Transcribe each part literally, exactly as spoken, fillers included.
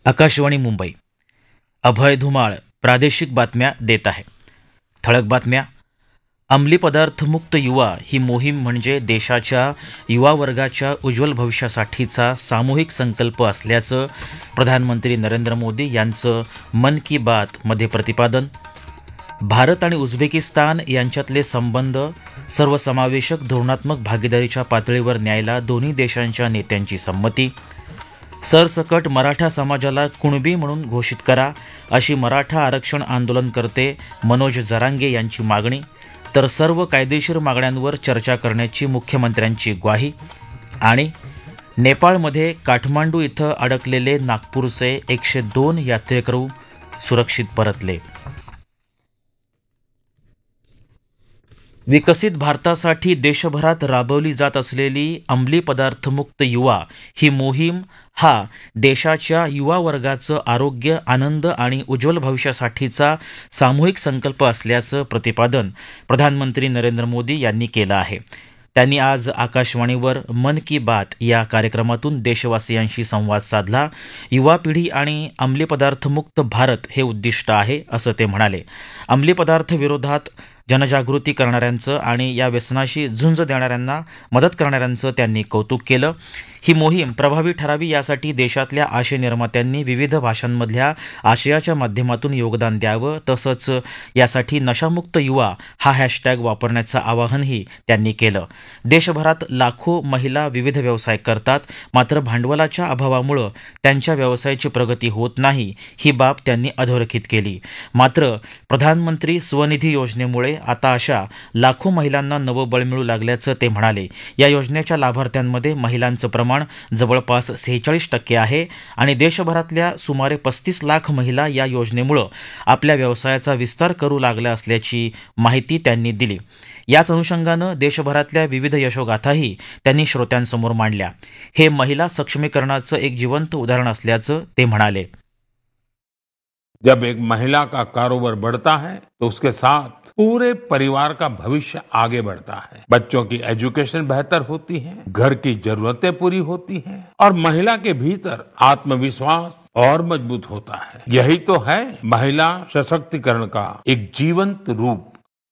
आकाशवाणी मुंबई. अभय धुमाळ प्रादेशिक बातम्या देत आहे. ठळक बातम्या. अंमली पदार्थमुक्त युवा ही मोहीम म्हणजे देशाच्या युवा वर्गाच्या उज्ज्वल भविष्यासाठीचा सामूहिक संकल्प असल्याचं प्रधानमंत्री नरेंद्र मोदी यांचं मन की बात मध्ये प्रतिपादन. भारत आणि उझबेकिस्तान यांच्यातले संबंध सर्वसमावेशक धोरणात्मक भागीदारीच्या पातळीवर न्यायला दोन्ही देशांच्या नेत्यांची संमती. सरसकट मराठा समाजाला कुणबी म्हणून घोषित करा अशी मराठा आरक्षण आंदोलनकर्ते मनोज जरांगे यांची मागणी. तर सर्व कायदेशीर मागण्यांवर चर्चा करण्याची मुख्यमंत्र्यांची ग्वाही. आणि नेपाळमध्ये काठमांडू इथं अडकलेले नागपूरचे एकशे दोन यात्रेकरू सुरक्षित परतले. विकसित भारतासाठी देशभरात राबवली जात असलेली अंमली पदार्थमुक्त युवा ही मोहीम हा देशाच्या युवा वर्गाचं आरोग्य, आनंद आणि उज्ज्वल भविष्यासाठीचा सामूहिक संकल्प असल्याचं प्रतिपादन प्रधानमंत्री नरेंद्र मोदी यांनी केलं आहे. त्यांनी आज आकाशवाणीवर मन की बात या कार्यक्रमातून देशवासियांशी संवाद साधला. युवा पिढी आणि अंमली पदार्थमुक्त भारत हे उद्दिष्ट आहे असं ते म्हणाले. अंमली पदार्थ विरोधात जनजागृती करणाऱ्यांचं आणि या व्यसनाशी झुंज देणाऱ्यांना मदत करणाऱ्यांचं त्यांनी कौतुक केलं. ही मोहीम प्रभावी ठरावी यासाठी देशातल्या आशय निर्मात्यांनी विविध भाषांमधल्या आशयाच्या माध्यमातून योगदान द्यावं. तसंच यासाठी नशामुक्त युवा हा हॅशटॅग वापरण्याचं आवाहनही त्यांनी केलं. देशभरात लाखो महिला विविध व्यवसाय करतात, मात्र भांडवलाच्या अभावामुळं त्यांच्या व्यवसायाची प्रगती होत नाही, ही बाब त्यांनी अधोरेखित केली. मात्र प्रधानमंत्री स्वनिधी योजनेमुळे आता अशा लाखो महिलांना नवं बळ मिळू लागल्याचं ते म्हणाले. या योजनेच्या लाभार्थ्यांमध्ये महिलांचं प्रमाण जवळपास सेहेचाळीस टक्के आहे आणि देशभरातल्या सुमारे पस्तीस लाख महिला या योजनेमुळे आपल्या व्यवसायाचा विस्तार करू लागल्या असल्याची माहिती त्यांनी दिली. याच अनुषंगानं देशभरातल्या विविध यशोगाथाही त्यांनी श्रोत्यांसमोर मांडल्या. हे महिला सक्षमीकरणाचं एक जिवंत उदाहरण असल्याचं ते म्हणाले. जब एक महिला का कारोबार बढ़ता है तो उसके साथ पूरे परिवार का भविष्य आगे बढ़ता है. बच्चों की एजुकेशन बेहतर होती है, घर की जरूरतें पूरी होती हैं और महिला के भीतर आत्मविश्वास और मजबूत होता है. यही तो है महिला सशक्तिकरण का एक जीवंत रूप.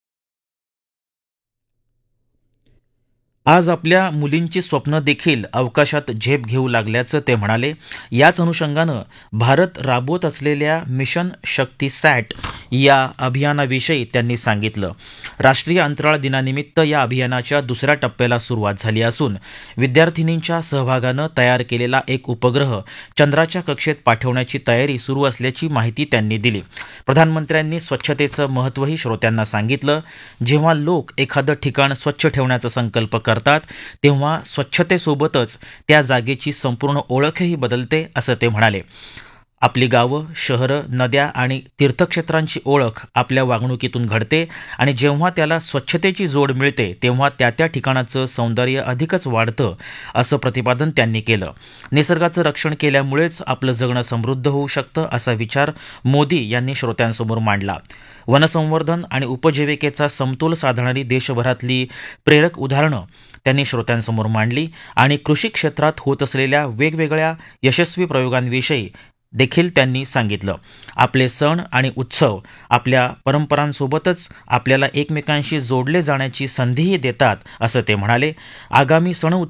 आज आपल्या मुलींची स्वप्न देखील अवकाशात झेप घेऊ लागल्याचं ते म्हणाले. याच अनुषंगानं भारत राबवत असलेल्या मिशन शक्ती सॅट या अभियानाविषयी त्यांनी सांगितलं. राष्ट्रीय अंतराळ दिनानिमित्त या अभियानाच्या दुसऱ्या टप्प्याला सुरुवात झाली असून विद्यार्थिनींच्या सहभागानं तयार केलेला एक उपग्रह चंद्राच्या कक्षेत पाठवण्याची तयारी सुरू असल्याची माहिती त्यांनी दिली. प्रधानमंत्र्यांनी स्वच्छतेचं महत्त्वही श्रोत्यांना सांगितलं. जेव्हा लोक एखादं ठिकाण स्वच्छ ठेवण्याचा संकल्प करतात तेव्हा स्वच्छतेसोबतच त्या जागेची संपूर्ण ओळखही बदलते असं ते म्हणाले. आपली गावं, शहरं, नद्या आणि तीर्थक्षेत्रांची ओळख आपल्या वागणुकीतून घडते आणि जेव्हा त्याला स्वच्छतेची जोड मिळते तेव्हा त्या त्या ठिकाणाचं सौंदर्य अधिकच वाढतं असं प्रतिपादन त्यांनी केलं. निसर्गाचं रक्षण केल्यामुळेच आपलं जगणं समृद्ध होऊ शकतं असा विचार मोदी यांनी श्रोत्यांसमोर मांडला. वनसंवर्धन आणि उपजीविकेचा समतोल साधणारी देशभरातली प्रेरक उदाहरणं त्यांनी श्रोत्यांसमोर मांडली आणि कृषी क्षेत्रात होत असलेल्या वेगवेगळ्या यशस्वी प्रयोगांविषयी देखील त्यांनी सांगितलं. आपले सण आणि उत्सव आपल्या परंपरांसोबतच आपल्याला एकमेकांशी जोडले जाण्याची संधीही देतात असं ते म्हणाले. आगामी सण